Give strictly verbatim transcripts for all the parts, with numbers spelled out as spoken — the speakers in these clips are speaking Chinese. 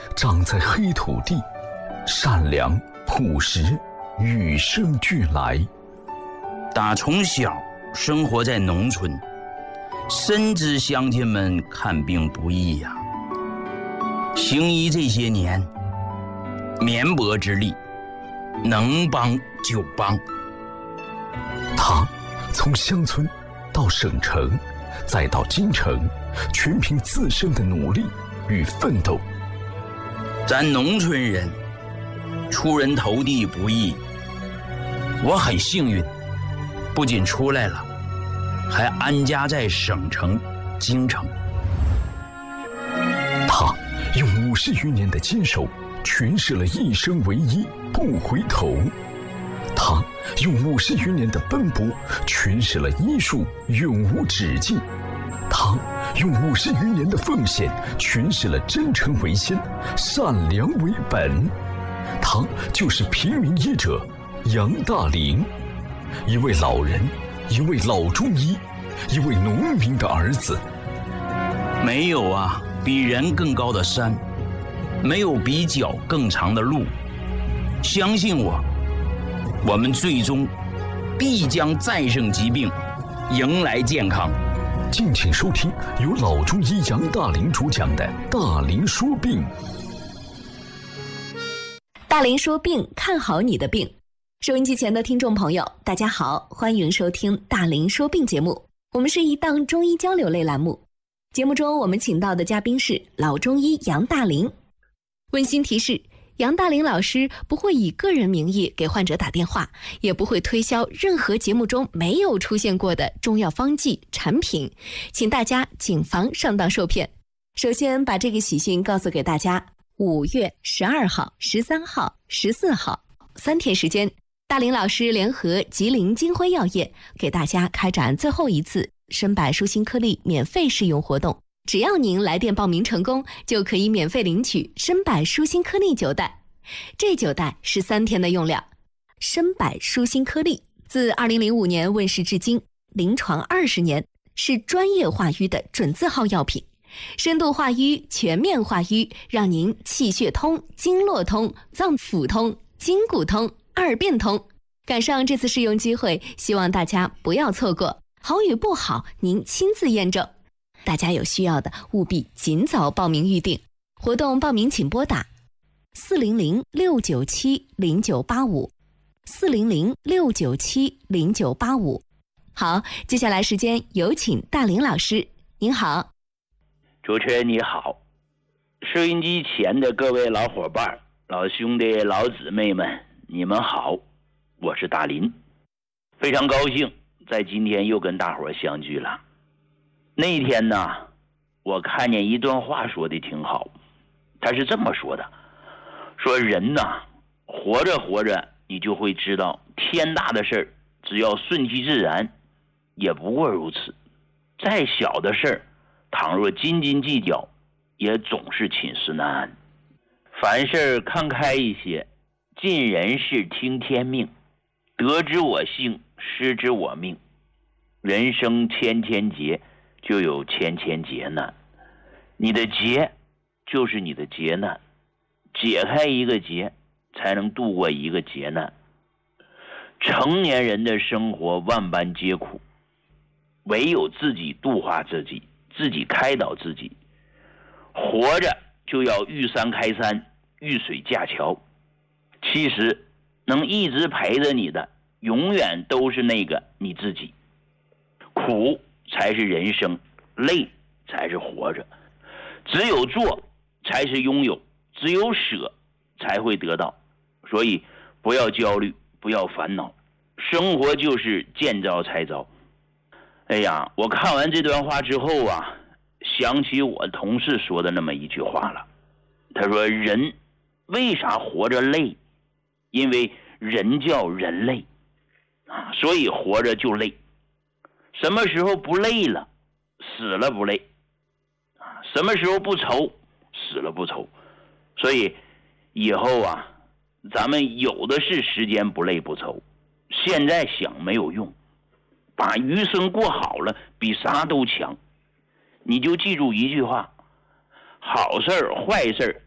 长在黑土地，善良朴实，与生俱来。 打从小生活在农村，深知乡亲们看病不易呀、啊。行医这些年，绵薄之力，能帮就帮。 他从乡村到省城，再到京城，全凭自身的努力与奋斗。 咱农村人出人头地不易，我很幸运，不仅出来了，还安家在省城京城。 他用五十余年的坚守诠释了一生为一不回头，他用五十余年的奔波诠释了医术永无止境，他用五十余年的奉献诠释了真诚为先，善良为本。他就是平民医者杨大林，一位老人，一位老中医，一位农民的儿子。 没有啊比人更高的山，没有比脚更长的路。相信我，我们最终必将战胜疾病，迎来健康。 敬请收听由老中医杨大林主讲的《大林说病》。 大林说病，看好你的病。收音机前的听众朋友，大家好，欢迎收听大林说病节目。我们是一档中医交流类栏目，节目中我们请到的嘉宾是老中医杨大林。温馨提示，杨大林老师不会以个人名义给患者打电话，也不会推销任何节目中没有出现过的中药方剂产品，请大家谨防上当受骗。首先把这个喜讯告诉给大家，五月十二号、十三号、十四号三天时间，大林老师联合吉林金辉药业给大家开展最后一次参百舒心颗粒免费试用活动，只要您来电报名成功，就可以免费领取参百舒心颗粒九袋。这九袋是三天的用量。参百舒心颗粒自二零零五年问世至今，临床二十年，是专业化瘀的准字号药品。深度化瘀，全面化瘀，让您气血通、经络通、脏腑通、筋骨通、二便通。赶上这次试用机会，希望大家不要错过，好与不好您亲自验证。大家有需要的务必尽早报名预定，活动报名请拨打四零零六九七零九八五四零零六九七零九八五。好，接下来时间有请大林老师。您好。 主持人你好，收音机前的各位老伙伴、老兄弟、老姊妹们，你们好，我是大林，非常高兴在今天又跟大伙相聚了。那一天呢，我看见一段话说的挺好，他是这么说的，说人呢，活着活着你就会知道，天大的事儿只要顺其自然，也不过如此；再小的事儿，倘若斤斤计较，也总是寝食难安。凡事看开一些，尽人事听天命，得之我幸，失之我命。人生千千劫，就有千千劫难。你的劫就是你的劫难，解开一个劫，才能度过一个劫难。成年人的生活万般皆苦，唯有自己度化自己，自己开导自己。活着就要遇山开山，遇水架桥。其实能一直陪着你的，永远都是那个你自己。苦才是人生，累才是活着。只有做才是拥有，只有舍才会得到。所以不要焦虑，不要烦恼，生活就是见招拆招。哎呀，我看完这段话之后啊，想起我同事说的那么一句话了。他说，人为啥活着累？因为人叫人累啊，所以活着就累。什么时候不累了？死了不累啊。什么时候不愁？死了不愁。所以以后啊，咱们有的是时间不累不愁。现在想没有用，把余生过好了，比啥都强。你就记住一句话，好事儿坏事儿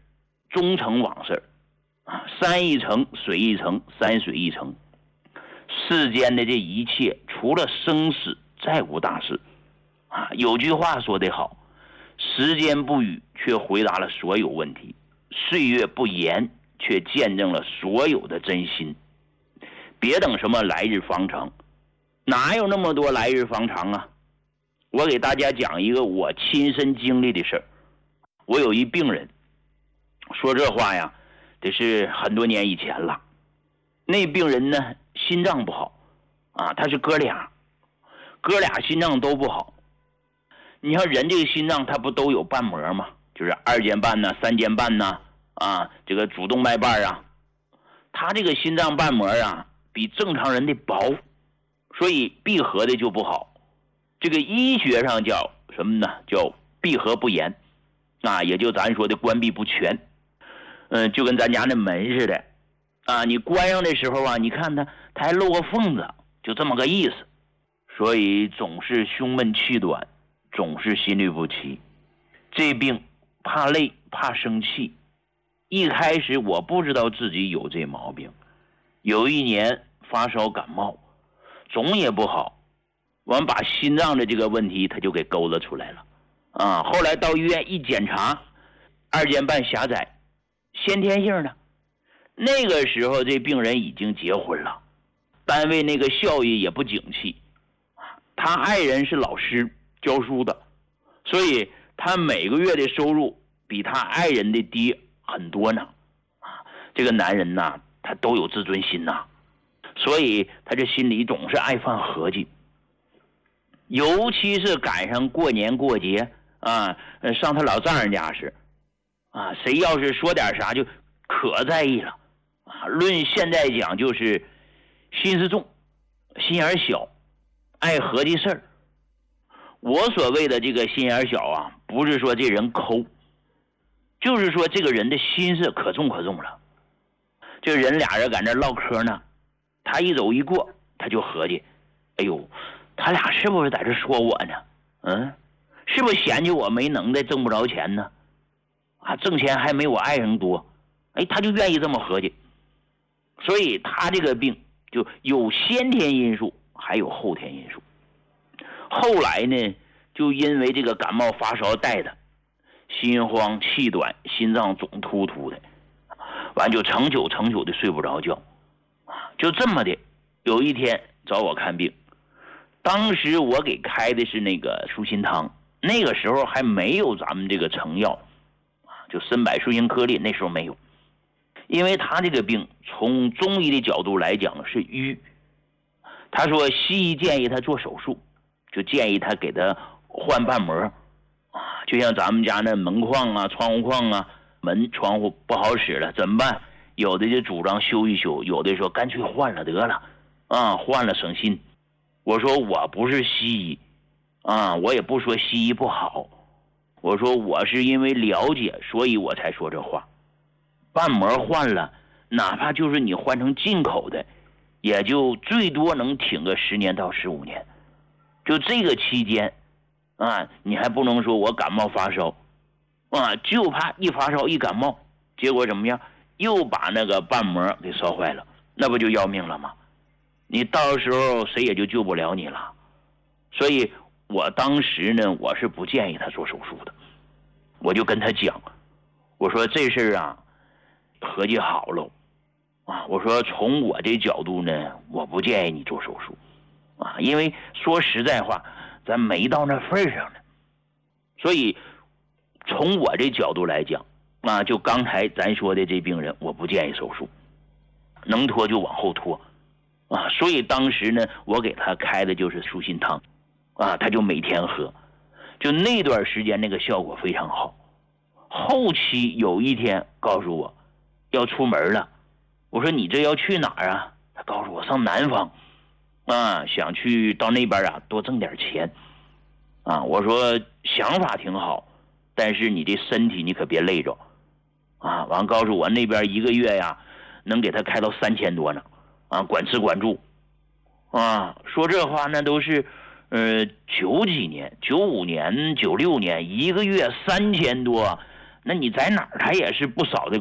中程往事啊，山一程，水一程，山水一程。世间的这一切，除了生死，再无大事啊。有句话说得好，时间不语，却回答了所有问题；岁月不言，却见证了所有的真心。别等什么来日方长，哪有那么多来日方长啊？我给大家讲一个我亲身经历的事儿。我有一病人，说这话呀，这是很多年以前了。那病人呢，心脏不好啊，他是哥俩，哥俩心脏都不好。你像人这个心脏，它不都有瓣膜吗？就是二尖瓣呐、三尖瓣呐，啊，这个主动脉瓣啊，他这个心脏瓣膜啊，比正常人的薄，所以闭合的就不好。这个医学上叫什么呢？叫闭合不严，啊，也就咱说的关闭不全。嗯，就跟咱家那门似的，啊，你关上的时候啊，你看它，它还漏个缝子，就这么个意思。所以总是胸闷气短，总是心律不齐。这病怕累，怕生气。一开始我不知道自己有这毛病，有一年发烧感冒，总也不好，完把心脏的这个问题他就给勾勒出来了啊。后来到医院一检查，二尖瓣狭窄，先天性的。那个时候这病人已经结婚了，单位那个效益也不景气，他爱人是老师教书的，所以他每个月的收入比他爱人的低很多呢。这个男人呐，他都有自尊心呐，所以他这心里总是爱犯合计。尤其是赶上过年过节啊，上他老丈人家时啊，谁要是说点啥就可在意了啊。论现在讲，就是心思重，心眼小，爱合计事儿。我所谓的这个心眼小啊，不是说这人抠，就是说这个人的心思可重可重了。这人俩人在那唠嗑呢，他一走一过，他就合计，哎呦，他俩是不是在这说我呢？嗯，是不是嫌弃我没能耐，挣不着钱呢？啊，挣钱还没我爱人多，哎，他就愿意这么合计。所以他这个病就有先天因素，还有后天因素。后来呢，就因为这个感冒发烧带的，心慌气短，心脏总突突的，完就成宿成宿的睡不着觉，就这么的。有一天找我看病，当时我给开的是那个舒心汤，那个时候还没有咱们这个成药，就参柏舒心颗粒，那时候没有。因为他这个病从中医的角度来讲是瘀，他说西医建议他做手术，就建议他给他换瓣膜啊，就像咱们家那门框啊、窗户框啊、门窗户不好使了怎么办？有的就主张修一修，有的说干脆换了得了啊，换了省心。我说我不是西医啊，我也不说西医不好，我说我是因为了解，所以我才说这话。瓣膜换了，哪怕就是你换成进口的，也就最多能挺个十年到十五年。就这个期间啊，你还不能说我感冒发烧啊，就怕一发烧一感冒，结果怎么样？又把那个瓣膜给烧坏了，那不就要命了吗？你到时候谁也就救不了你了。所以我当时呢，我是不建议他做手术的。我就跟他讲，我说这事啊，合计好了啊，我说从我这角度呢，我不建议你做手术啊，因为说实在话，咱没到那份上呢。所以从我这角度来讲啊，就刚才咱说的这病人，我不建议手术，能拖就往后拖啊。所以当时呢，我给他开的就是舒心汤啊，他就每天喝，就那段时间那个效果非常好。后期有一天告诉我要出门了，我说你这要去哪儿啊？他告诉我上南方啊，想去到那边啊多挣点钱啊。我说想法挺好，但是你这身体你可别累着啊。完告诉我那边一个月呀能给他开到三千多呢啊，管吃管住啊。说这话那都是呃九几年、九五年、九六年，一个月三千多，那你在哪儿他也是不少的